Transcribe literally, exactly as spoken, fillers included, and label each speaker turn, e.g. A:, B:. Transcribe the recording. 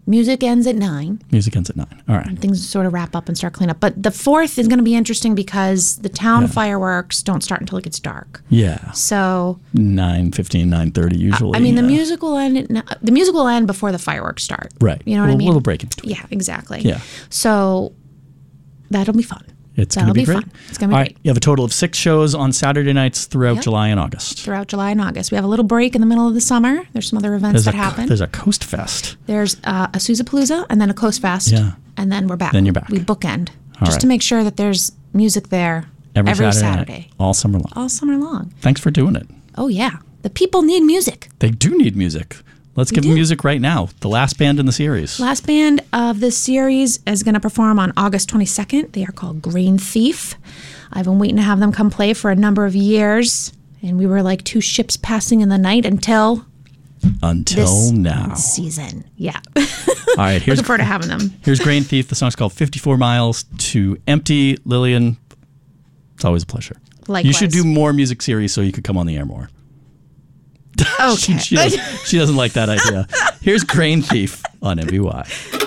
A: Music ends at nine.
B: Music ends at nine. All right.
A: And things sort of wrap up and start clean up. But the fourth is going to be interesting because the town
B: Yeah.
A: fireworks don't start until it gets dark.
B: Yeah.
A: So
B: nine fifteen, nine thirty usually.
A: I mean, the
B: yeah.
A: music will end. At, the music will end before the fireworks start.
B: Right.
A: You know what
B: well,
A: I mean?
B: A little break in between.
A: Yeah, exactly.
B: Yeah.
A: So that'll be fun.
B: It's
A: That'll
B: going to be,
A: be
B: great.
A: fun. It's going to be
B: All
A: great.
B: right. You have a total of six shows on Saturday nights throughout
A: Yep.
B: July and August.
A: Throughout July and August. We have a little break in the middle of the summer. There's some other events
B: There's
A: that
B: a,
A: happen.
B: There's a Coast Fest.
A: There's uh, a Sousapalooza and then a Coast Fest.
B: Yeah.
A: And then we're back.
B: Then you're back.
A: We bookend.
B: All
A: just
B: right.
A: to make sure that there's music there
B: Every,
A: every,
B: Saturday,
A: Saturday.
B: night, all summer long.
A: All summer long.
B: Thanks for doing it.
A: Oh, yeah. The people need music.
B: They do need music. Let's give them
A: do.
B: music right now. The last band in the series.
A: Last band of this series is going to perform on August twenty-second. They are called Green Thief. I've been waiting to have them come play for a number of years, and we were like two ships passing in the night until
B: Until
A: this
B: now.
A: season. Yeah.
B: All right. Here's
A: Looking forward to having them.
B: here's Green Thief. The song's called fifty-four miles to Empty. Lillian, it's always a pleasure.
A: Likewise.
B: You should do more music series so you could come on the air more.
A: Okay.
B: she, she, doesn't, she doesn't like that idea. Here's Green Thief on M B Y.